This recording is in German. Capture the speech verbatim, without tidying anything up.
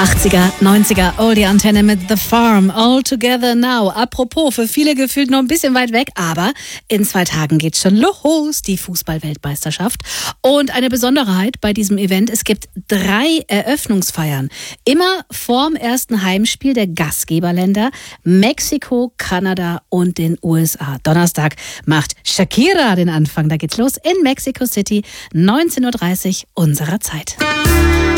achtziger, neunziger, Oldie Antenne mit The Farm, All Together Now. Apropos, für viele gefühlt noch ein bisschen weit weg, aber in zwei Tagen geht's schon los, die Fußball-Weltmeisterschaft. Und eine Besonderheit bei diesem Event, es gibt drei Eröffnungsfeiern. Immer vorm ersten Heimspiel der Gastgeberländer, Mexiko, Kanada und den U S A. Donnerstag macht Shakira den Anfang. Da geht's los in Mexico City, neunzehn Uhr dreißig unserer Zeit.